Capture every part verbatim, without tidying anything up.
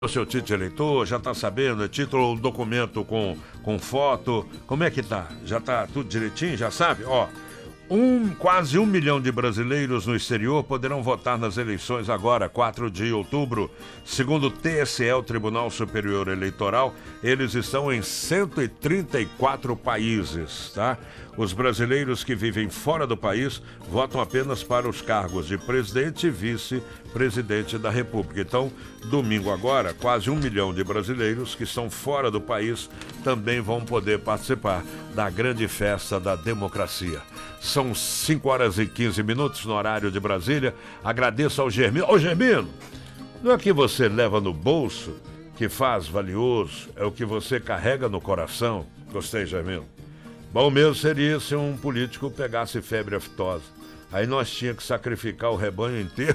O seu título de eleitor, já está sabendo, é título ou documento com, com foto, como é que tá? Já tá tudo direitinho, já sabe? Ó, um, quase um milhão de brasileiros no exterior poderão votar nas eleições agora, quatro de outubro. Segundo o T S E, o Tribunal Superior Eleitoral, eles estão em cento e trinta e quatro países, tá? Os brasileiros que vivem fora do país votam apenas para os cargos de presidente e vice-presidente da República. Então, domingo agora, quase um milhão de brasileiros que estão fora do país também vão poder participar da grande festa da democracia. São cinco horas e quinze minutos no horário de Brasília. Agradeço ao Germino. Ô, Germino, não é o que você leva no bolso que faz valioso, é o que você carrega no coração. Gostei, Germino. Bom mesmo seria se um político pegasse febre aftosa. Aí nós tínhamos que sacrificar o rebanho inteiro.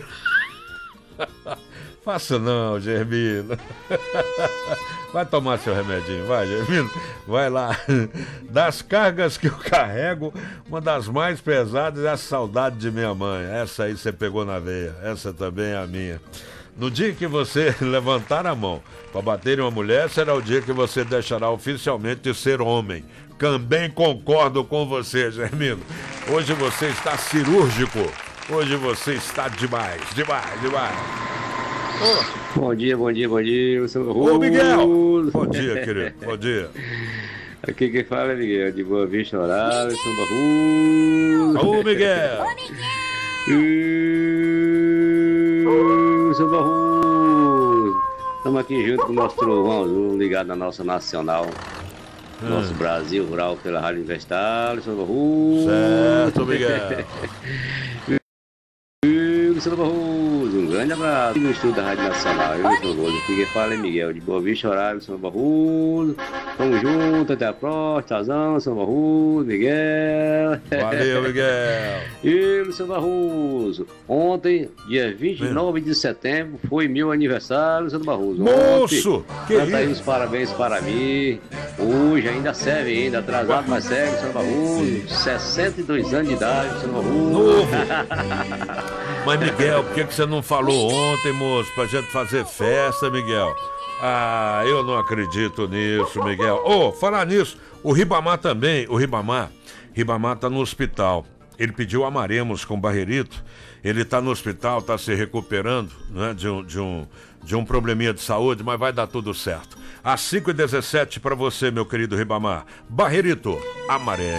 Faça não, Germino. Vai tomar seu remedinho, vai, Germino. Vai lá. Das cargas que eu carrego, uma das mais pesadas é a saudade de minha mãe. Essa aí você pegou na veia. Essa também é a minha. No dia que você levantar a mão para bater em uma mulher, será o dia que você deixará oficialmente de ser homem. Também concordo com você, Germino. Hoje você está cirúrgico. Hoje você está demais, demais, demais. Oh. Bom dia, bom dia, bom dia. Ô, Miguel. Bom dia, querido. Bom dia. Aqui quem fala é Miguel, de Boa Vista, Horário, São Barroso. Ô, Miguel. Ô, Miguel. São Barroso. Estamos aqui junto com o nosso trovão azul, ligado na nossa nacional. Nosso hum. Brasil Rural pela Rádio Universitária, São Barroso. Certo, Miguel. São Barroso, um grande abraço no estúdio da Rádio Nacional. Eu sou Barroso, aqui quem fala é Miguel, de Boa Vista, Horário, São Barroso. Tamo junto, até a próxima, tchauzinho, São Barroso, Miguel. Valeu, Miguel. E São Barroso, ontem, dia vinte e nove de setembro, foi meu aniversário, São Barroso. Moço! Que canta aí os parabéns para mim. Hoje ainda serve, ainda atrasado, mas serve, São Barroso. sessenta e dois anos de idade, São Barroso. Novo! Mas, Miguel, por que que você não falou ontem, moço, pra gente fazer festa, Miguel? Ah, eu não acredito nisso, Miguel. Ô, oh, falar nisso, o Ribamar também, o Ribamar, Ribamar tá no hospital. Ele pediu amaremos com o Barrerito, ele tá no hospital, tá se recuperando, né, de um, de um, de um probleminha de saúde, mas vai dar tudo certo. Às cinco e dezessete para você, meu querido Ribamar. Barrerito, amarelo.